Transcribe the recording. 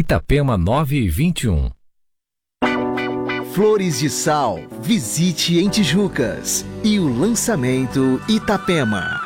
Itapema 9:21. Flores de Sal, visite em Tijucas. E o lançamento Itapema.